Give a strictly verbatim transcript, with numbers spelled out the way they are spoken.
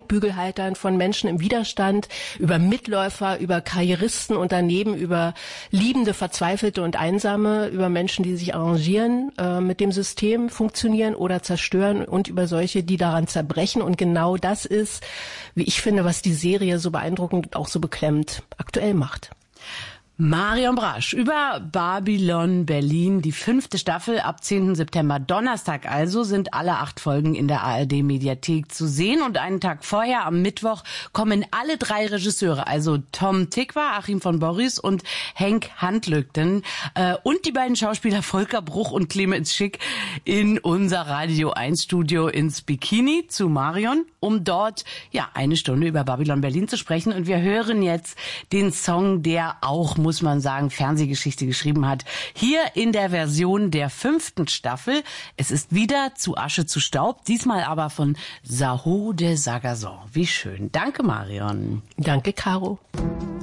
Steigbügelhaltern, von Menschen im Widerstand, über Mitläufer, über Karrieristen und daneben über Liebende, Verzweifelte und Einsame, über Menschen, die sich arrangieren, äh, mit dem System funktionieren oder zerstören und über solche, die daran zerbrechen. Und genau das ist, wie ich finde, was die Serie so beeindruckend und auch so beklemmt aktuell macht. Marion Brasch über Babylon Berlin, die fünfte Staffel ab zehnten September, Donnerstag also, sind alle acht Folgen in der A R D-Mediathek zu sehen. Und einen Tag vorher, am Mittwoch, kommen alle drei Regisseure, also Tom Tykwer, Achim von Borries und Henk Handlögten äh, und die beiden Schauspieler Volker Bruch und Clemens Schick in unser Radio eins Studio ins Bikini zu Marion, um dort ja eine Stunde über Babylon Berlin zu sprechen. Und wir hören jetzt den Song, der auch, muss man sagen, Fernsehgeschichte geschrieben hat. Hier in der Version der fünften Staffel. Es ist wieder Zu Asche zu Staub, diesmal aber von Saho de Sagazon. Wie schön. Danke, Marion. Danke, Caro.